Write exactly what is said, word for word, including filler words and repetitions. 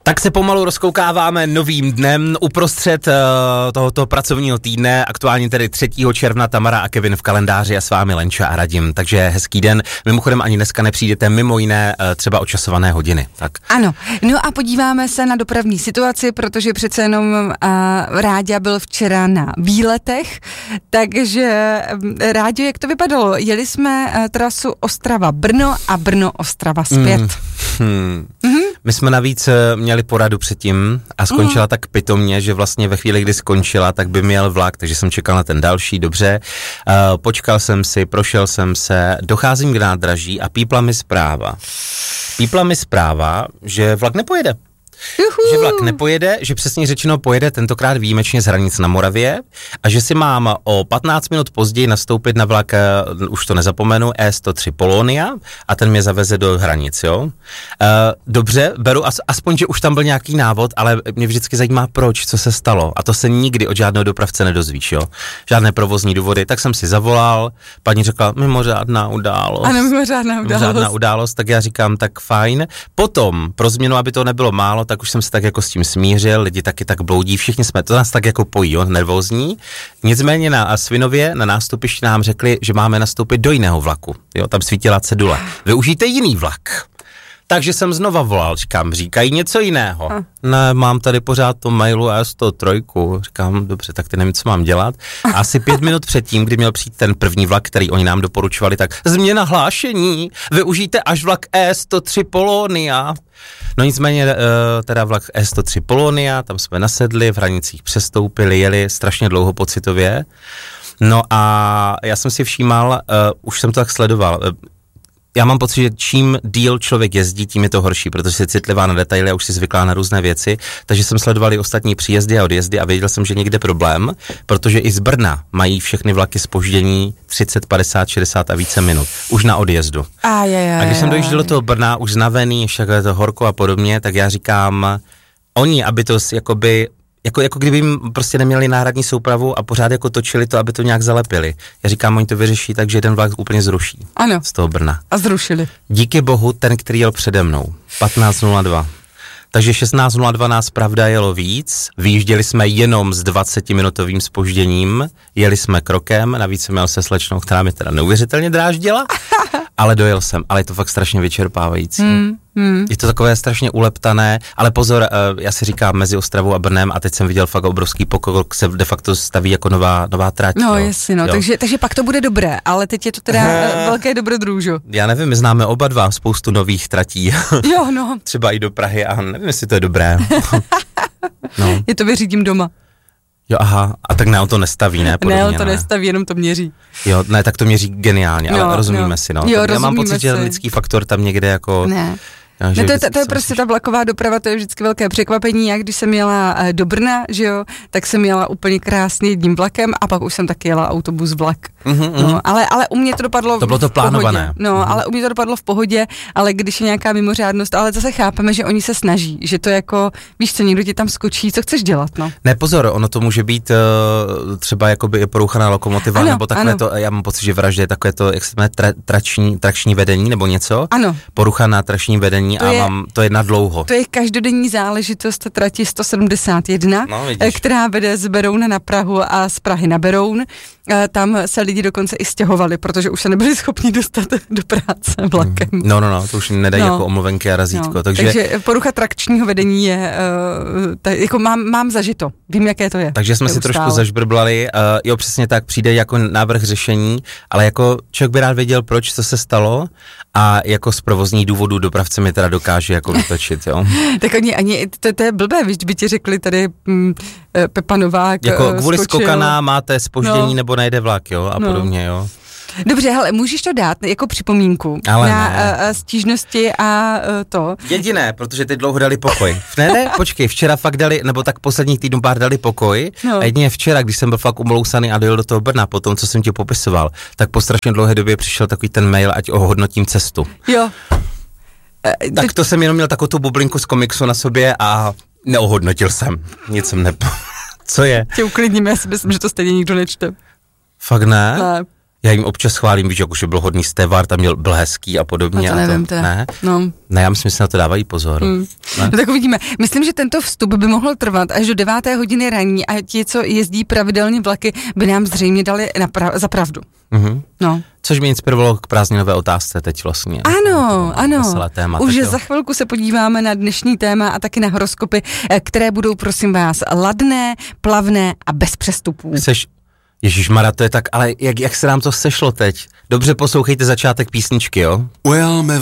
Tak se pomalu rozkoukáváme novým dnem uprostřed uh, tohoto pracovního týdne, aktuálně tedy třetího června, Tamara a Kevin v kalendáři a s vámi Lenča a Radim, takže hezký den. Mimochodem ani dneska nepřijdete mimo jiné uh, třeba očasované hodiny. Tak. Ano, no a podíváme se na dopravní situaci, protože přece jenom uh, Ráďa byl včera na výletech, takže um, Ráďo, jak to vypadalo? Jeli jsme uh, trasu Ostrava-Brno a Brno-Ostrava zpět. Mm. Hmm. Mm-hmm. My jsme navíc měli poradu předtím a skončila mm. tak pitomně, že vlastně ve chvíli, kdy skončila, tak by měl vlak, takže jsem čekal na ten další, dobře. Uh, počkal jsem si, prošel jsem se, docházím k nádraží a pípla mi zpráva. Pípla mi zpráva, že vlak nepojede. Juhu. Že vlak nepojede, že přesně řečeno pojede tentokrát výjimečně z hranic na Moravě a že si mám o patnáct minut později nastoupit na vlak, už to nezapomenu, E sto tři Polonia a ten mě zaveze do hranic, jo. Uh, dobře, beru as, aspoň, že už tam byl nějaký návod, ale mě vždycky zajímá proč, co se stalo a to se nikdy od žádného dopravce nedozvíš, jo. Žádné provozní důvody, tak jsem si zavolal, paní řekla, mimořádná událost. Ano, mimořádná událost. Mimořádná událost, tak já říkám, tak fajn. Potom, pro změnu, aby to nebylo málo, tak už jsem se tak jako s tím smířil, lidi taky tak bloudí, všichni jsme, to nás tak jako pojí, jo, nervózní. Nicméně na Svinově, na nástupišti nám řekli, že máme nastoupit do jiného vlaku, jo, tam svítila cedule. Využijte jiný vlak. Takže jsem znova volal, říkám, říkají něco jiného. Hm. Ne, mám tady pořád to mailu E sto tři, říkám, dobře, tak ty nevím, co mám dělat. A asi pět minut předtím, kdy měl přijít ten první vlak, který oni nám doporučovali, tak změna hlášení, využijte až vlak E sto tři Polonia. No nicméně teda vlak E sto tři Polonia, tam jsme nasedli, v hranicích přestoupili, jeli strašně dlouho pocitově. No a já jsem si všímal, uh, už jsem to tak sledoval, uh, já mám pocit, že čím díl člověk jezdí, tím je to horší, protože si citlivá na detaily a už si zvyklá na různé věci, takže jsem sledoval i ostatní příjezdy a odjezdy a věděl jsem, že někde problém, protože i z Brna mají všechny vlaky zpoždění třicet, padesát, šedesát a více minut, už na odjezdu. A, je, je, a když je, jsem dojížděl do toho Brna, už znavený, ještě to horko a podobně, tak já říkám, oni, aby to jakoby Jako, jako kdyby jim prostě neměli náhradní soupravu a pořád jako točili to, aby to nějak zalepili. Já říkám, oni to vyřeší tak, že jeden vlak úplně zruší. Ano. Z toho Brna. A zrušili. Díky bohu ten, který jel přede mnou. patnáct nula dva. Takže šestnáct nula dva nás pravda jelo víc, vyjížděli jsme jenom s dvacetiminutovým zpožděním, jeli jsme krokem, navíc jsem měl se slečnou, která mi teda neuvěřitelně dráždila, ale dojel jsem, ale je to fakt strašně vyčerpávající. Hmm. Hmm. Je to takové strašně uleptané, ale pozor, já si říkám mezi Ostravou a Brnem a teď jsem viděl fakt obrovský pokrok, se de facto staví jako nová, nová trať. No jo. jasně, no, takže, takže pak to bude dobré, ale teď je to teda velké dobrodružo. Já nevím, my známe oba dva spoustu nových tratí. Jo, no. Třeba i do Prahy a nevím, jestli to je dobré. No. Je to vyřídím doma. Jo, aha, a tak ne, on to nestaví, ne? Podobně, ne, on to ne. nestaví, jenom to měří. Jo, ne, tak to měří geniálně, no, ale rozumíme no. si, no. Jo, já mám pocit, si. že lidský faktor tam někde jako... Ne. No, no to, je, to je prostě ta vlaková doprava, to je vždycky velké překvapení. Já když jsem jela do Brna, že jo, tak jsem jela úplně krásně jedním vlakem a pak už jsem taky jela autobus vlak. Mm-hmm. No, ale, ale u mě to dopadlo to bylo to v pohodě. plánované. No, mm-hmm. ale u mě to dopadlo v pohodě, ale když je nějaká mimořádnost, ale zase chápeme, že oni se snaží, že to jako, víš co, někdo ti tam skočí, co chceš dělat, no. Ne, pozor, ono to může být uh, třeba jakoby porouchaná lokomotiva, ano, nebo takové ano. to, já mám pocit, že vraždě je takové to, jak se jmenuje, tra, trační, trakční vedení, nebo něco. Ano. Porucha na trační vedení to a je, mám, to je na dlouho. To je každodenní záležitost trati sto sedmdesát jedna, no, která vede z Berouna na Prahu a z Prahy na Beroun. Tam se lidi dokonce i stěhovali, protože už se nebyli schopni dostat do práce vlakem. No, no, no, to už nedají no. jako omluvenky a razítko. No. Takže... takže porucha trakčního vedení je, uh, ta, jako mám, mám zažito, vím, jaké to je. Takže jsme si trošku zažbrblali, uh, jo, přesně tak, přijde jako návrh řešení, ale jako člověk by rád věděl, proč, co se stalo a jako z provozních důvodů dopravce mi teda dokáže jako vytočit, jo. Tak oni, ani, to, to je blbé, víš, by ti řekli tady mm, Pepa Novák jako kvůli skočil. Skokaná máte zpoždění no. nebo nejde vlak, jo, a no. podobně, jo. Dobře, hele, můžeš to dát jako připomínku ale na ne. uh, stížnosti a uh, to. Jediné, protože teď dlouho dali pokoj. Ne, ne, počkej, včera fakt dali, nebo tak posledních týdnů pár dali pokoj no. a jedině včera, když jsem byl fakt umlousaný a dojel do toho Brna po tom, co jsem ti popisoval, tak po strašně dlouhé době přišel takový ten mail, ať ohodnotím cestu. Jo. E, tak to jsem jenom měl takovou tu bublinku z komiksu na sobě a neohodnotil jsem. Nic jsem nepo... Co je? Tě uklidníme, já si myslím, že to stejně nikdo nečte. Fakt ne? Ne. Já jim občas chválím, víš, jak už byl hodný stevard a měl, byl hezký a podobně. No to a nevím, to, to ne? No. ne, já myslím, že si na to dávají pozor. Hmm. No tak uvidíme. Myslím, že tento vstup by mohl trvat až do deváté hodiny ranní a ti, co jezdí pravidelně vlaky, by nám zřejmě dali napra- za pravdu. Mm-hmm. No. Což mě inspirovalo k prázdninové otázce teď vlastně. Ano, ano. Téma, už za chvilku se podíváme na dnešní téma a taky na horoskopy, které budou, prosím vás, ladné, plavné a bez přestupů. Chceš... Ježišmarja, to je tak, ale jak, jak se nám to sešlo teď? Dobře poslouchejte začátek písničky, jo? Well,